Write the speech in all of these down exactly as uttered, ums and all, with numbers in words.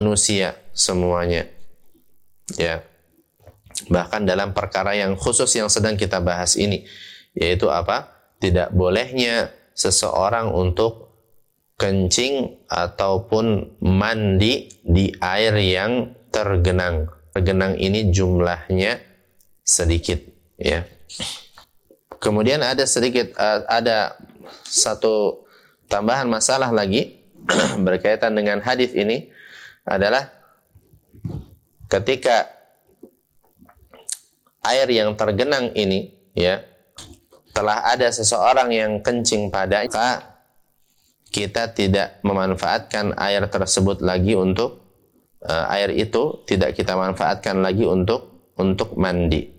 manusia semuanya. Ya. Bahkan dalam perkara yang khusus yang sedang kita bahas ini, yaitu apa? Tidak bolehnya seseorang untuk kencing ataupun mandi di air yang tergenang. Tergenang ini jumlahnya sedikit, ya. Kemudian ada sedikit uh, ada satu tambahan masalah lagi berkaitan dengan hadis ini adalah ketika air yang tergenang ini, ya, telah ada seseorang yang kencing padanya, maka kita tidak memanfaatkan air tersebut lagi untuk uh, air itu tidak kita manfaatkan lagi untuk untuk mandi.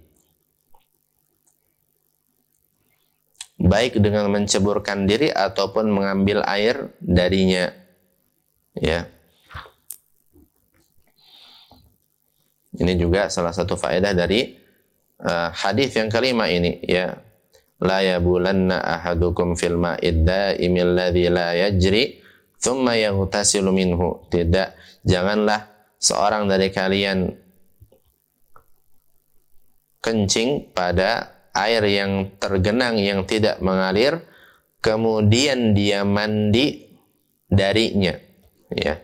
Baik dengan menceburkan diri ataupun mengambil air darinya, ya. Ini juga salah satu faedah dari uh, hadis yang kelima ini, ya. La yabulanna ahadukum fil ma'id da'imil ladzi la yajri thumma yaghtasilu minhu. Tidak, janganlah seorang dari kalian kencing pada air yang tergenang yang tidak mengalir, kemudian dia mandi darinya, ya.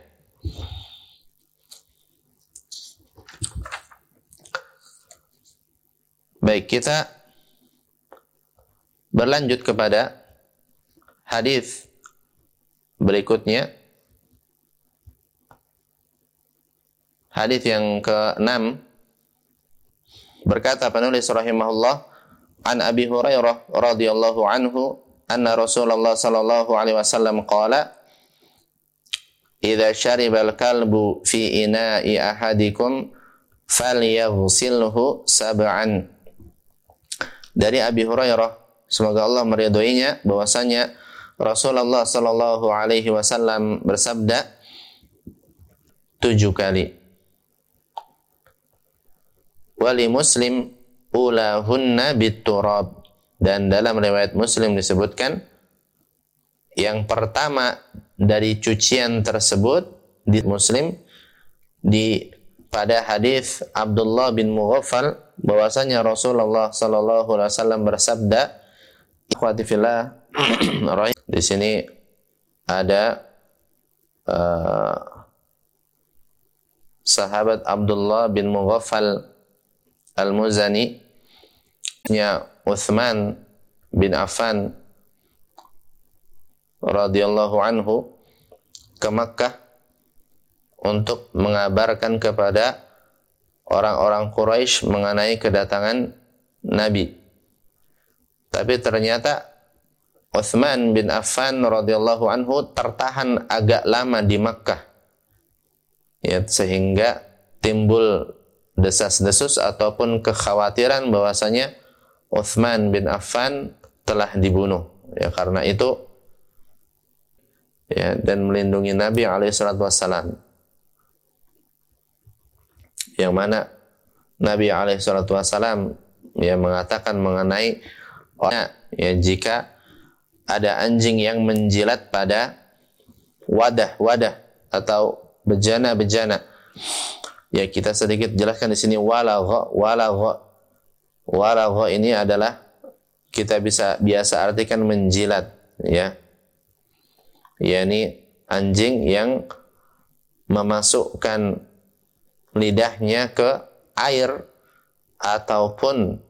Baik, kita berlanjut kepada hadis berikutnya. Hadis yang keenam, berkata penulis rahimahullah, an Abi Hurairah radhiyallahu anhu anna Rasulullah sallallahu alaihi wasallam qala idza syaribal kalbu fi ina'i ahadikum falyaghsilhu sab'an. Dari Abi Hurairah, semoga Allah meridhoinya, bahwasanya Rasulullah sallallahu alaihi wasallam bersabda tujuh kali. Wali Muslim ulahunna biturab. Dan dalam riwayat Muslim disebutkan yang pertama dari cucian tersebut di Muslim di pada hadis Abdullah bin Mughaffal bahwasanya Rasulullah sallallahu alaihi wasallam bersabda, ikhwati fillah, di sini ada uh, sahabat Abdullah bin Mughaffal Al-Muzani nya Uthman bin Affan radhiyallahu anhu ke Makkah untuk mengabarkan kepada orang-orang Quraisy mengenai kedatangan Nabi. Tapi ternyata Uthman bin Affan radhiyallahu anhu tertahan agak lama di Makkah, ya, sehingga timbul desas-desus ataupun kekhawatiran bahwasanya Uthman bin Affan telah dibunuh, ya, karena itu, ya, dan melindungi Nabi alaihi salatu wassalam, yang mana Nabi alaihi salatu wassalam, ya, mengatakan mengenai orang, ya, jika ada anjing yang menjilat pada wadah-wadah atau bejana-bejana, ya, kita sedikit jelaskan di sini walagha. Walagha walagha ini adalah kita bisa biasa artikan menjilat, ya, yakni anjing yang memasukkan lidahnya ke air ataupun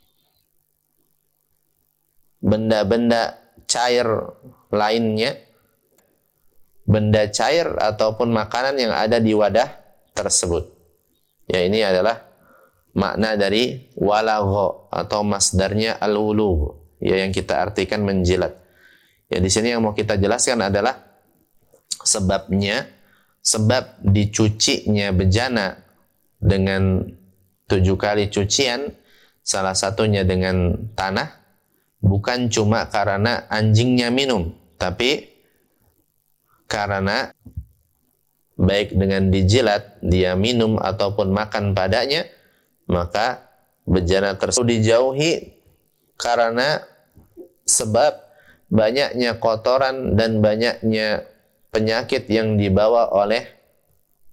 benda-benda cair lainnya, benda cair ataupun makanan yang ada di wadah tersebut. Ya, ini adalah makna dari walagha atau masdarnya al-wulugh, ya, yang kita artikan menjilat. Ya, di sini yang mau kita jelaskan adalah sebabnya, sebab dicucinya bejana dengan tujuh kali cucian, salah satunya dengan tanah, bukan cuma karena anjingnya minum, tapi karena baik dengan dijilat, dia minum ataupun makan padanya, maka bejana tersebut dijauhi karena sebab banyaknya kotoran dan banyaknya penyakit yang dibawa oleh